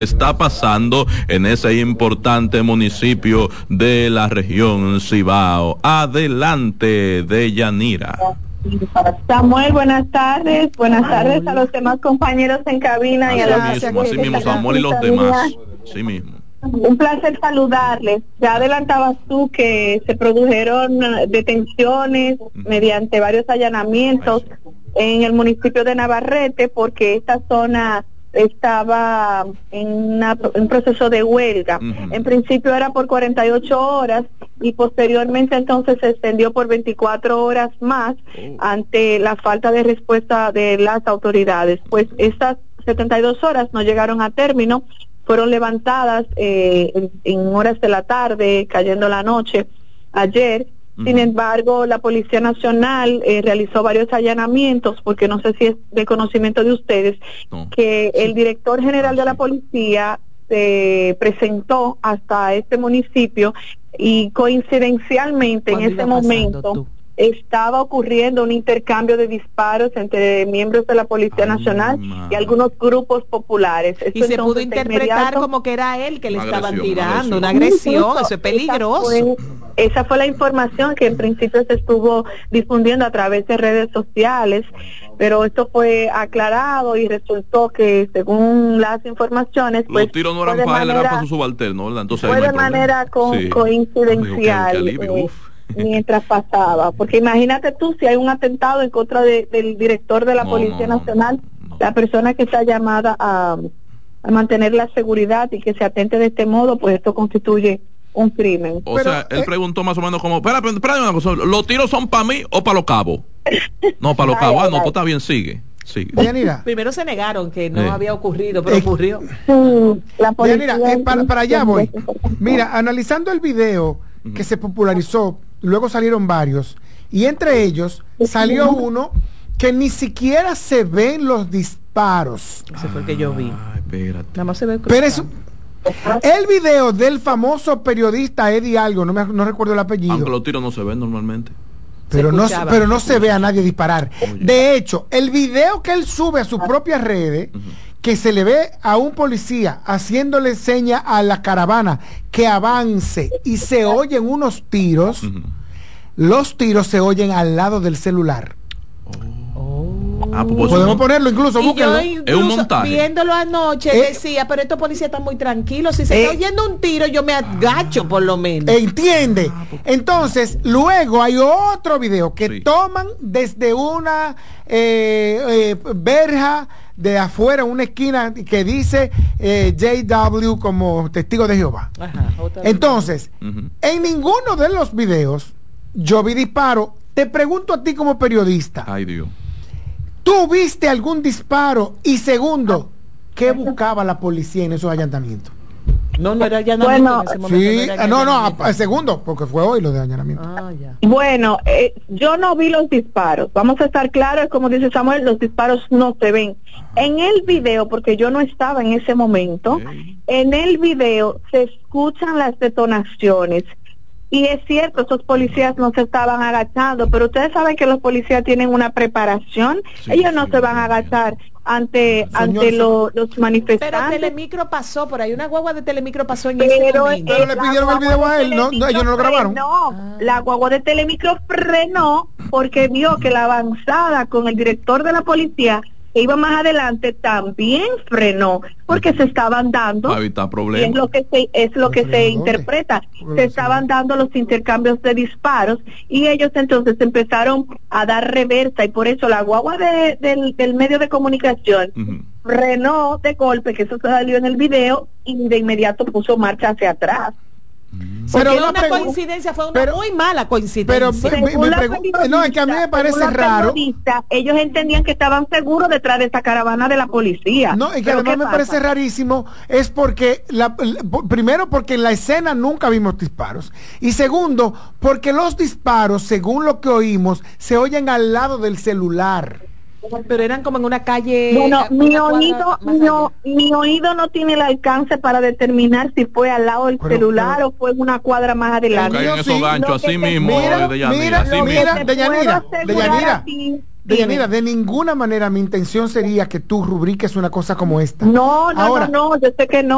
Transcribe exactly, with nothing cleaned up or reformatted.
Está pasando en ese importante municipio de la región Cibao. Adelante, Deyanira. Samuel, buenas tardes. Buenas tardes a los demás compañeros en cabina. Así y a los mismo, así mismo, Samuel y los demás. Sí mismo. Un placer saludarles. Ya adelantabas tú que se produjeron detenciones uh-huh. mediante varios allanamientos en el municipio de Navarrete, porque esta zona estaba en una, un proceso de huelga. Uh-huh. En principio era por cuarenta y ocho horas y posteriormente entonces se extendió por veinticuatro horas más uh-huh. ante la falta de respuesta de las autoridades. Pues estas setenta y dos horas no llegaron a término, fueron levantadas eh, en, en horas de la tarde, cayendo la noche ayer. Sin embargo, la Policía Nacional eh, realizó varios allanamientos, porque no sé si es de conocimiento de ustedes, no. que el director general de la policía se presentó hasta este municipio y coincidencialmente en ese momento tú? estaba ocurriendo un intercambio de disparos entre miembros de la Policía Ay, Nacional man. y algunos grupos populares. Esto y se pudo interpretar como que era él que le estaban tirando, una agresión, una agresión. Eso es peligroso. Esa fue, esa fue la información que en principio se estuvo difundiendo a través de redes sociales, pero esto fue aclarado y resultó que según las informaciones, pues los tiros no eran para él, eran para su subalterno, ¿verdad? Entonces fue no de manera co sí. coincidencial. Ay, qué, qué eh, mientras pasaba, porque imagínate tú si hay un atentado en contra de, del director de la no, Policía no, Nacional, no, no. la persona que está llamada a, a mantener la seguridad y que se atente de este modo, pues esto constituye un crimen. O Pero, sea, él eh, preguntó más o menos como, espera, espera una cosa, ¿los tiros son para mí o para los cabos? No, para los cabos, ah, no, tú está bien, sigue. Sigue. Deyanira. Primero se negaron que no sí. había ocurrido, pero eh, ocurrió. Sí, la Deyanira, eh, para, para allá voy. Mira, analizando el video uh-huh. que se popularizó, luego salieron varios, y entre ellos salió uno que ni siquiera se ven los disparos. Ese fue el que yo vi. Ay, espérate. Nada más se ve el Pero eso, el video del famoso periodista Eddie algo, no me no recuerdo el apellido. Aunque los tiros no se ven normalmente. Pero no, pero no se ve a nadie disparar. Oye. De hecho, el video que él sube a sus propias redes, uh-huh. que se le ve a un policía haciéndole seña a la caravana que avance y se oyen unos tiros, uh-huh. los tiros se oyen al lado del celular. Ah, pues podemos ponerlo, incluso, búsquenlo. Es un montaje. Viéndolo anoche eh, decía, pero estos policías están muy tranquilos. Si se eh, está oyendo un tiro, yo me agacho por lo menos. Entiende. Entonces, luego hay otro video que sí. toman desde una eh, eh, verja de afuera, una esquina que dice eh, J W como testigo de Jehová. Ajá, Entonces, uh-huh. en ninguno de los videos yo vi disparo. Te pregunto a ti como periodista. Ay, Dios. ¿Tú viste algún disparo? Y segundo, ¿qué buscaba la policía en esos allanamientos? No, no era allanamiento bueno, en ese momento. Sí, no, era no, no, el segundo, porque fue hoy lo de allanamiento. Ah, ya. Bueno, eh, yo no vi los disparos. Vamos a estar claros, como dice Samuel, los disparos no se ven. En el video, porque yo no estaba en ese momento, okay. en el video se escuchan las detonaciones. Y es cierto, esos policías no se estaban agachando, pero ustedes saben que los policías tienen una preparación, sí, ellos no sí, se van a agachar ante Señor, ante lo, los manifestantes. Pero Telemicro pasó por ahí, una guagua de Telemicro pasó en pero ese momento. Pero le pidieron el video a él, no, no, ellos no lo grabaron. No, ah. la guagua de Telemicro frenó porque vio que la avanzada con el director de la policía que iba más adelante también frenó porque se estaban dando para evitar problemas. Y es lo que se es lo que se interpreta, se estaban dando los intercambios de disparos y ellos entonces empezaron a dar reversa y por eso la guagua de, del, del medio de comunicación uh-huh. frenó de golpe, que eso salió en el video, y de inmediato puso marcha hacia atrás. Pero una, una coincidencia, fue una pero, muy mala coincidencia. Pero me, me pregunto, no, es que a mí me parece raro. Ellos entendían que estaban seguros detrás de esa caravana de la policía. No, es que además me pasa? parece rarísimo, es porque, la, primero porque en la escena nunca vimos disparos. Y segundo, porque los disparos, según lo que oímos, se oyen al lado del celular. Pero eran como en una calle. Bueno, mi oído, mi, mi oído no tiene el alcance para determinar si fue al lado del pero, celular pero, o fue en una cuadra más adelante. En esos sí, ganchos, así mismo, mira, de Yanira, mira, así mira, mismo. de Yanira, de Yanira, de Yanira, de ninguna manera mi intención sería que tú rubriques una cosa como esta. No, no, Ahora, no, no, yo sé que no.